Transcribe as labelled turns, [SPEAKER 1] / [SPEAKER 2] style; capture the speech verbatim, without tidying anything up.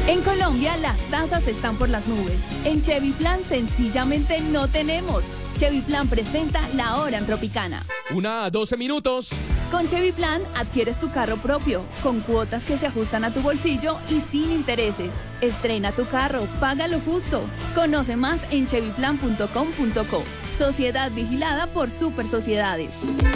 [SPEAKER 1] En Colombia las tasas están por las nubes. En Chevy Plan sencillamente no tenemos. Chevy Plan presenta La Hora en Tropicana.
[SPEAKER 2] Una a doce minutos.
[SPEAKER 1] Con Chevy Plan adquieres tu carro propio, con cuotas que se ajustan a tu bolsillo y sin intereses. Estrena tu carro, paga lo justo. Conoce más en chevy plan punto com punto co. Sociedad vigilada por Super Sociedades.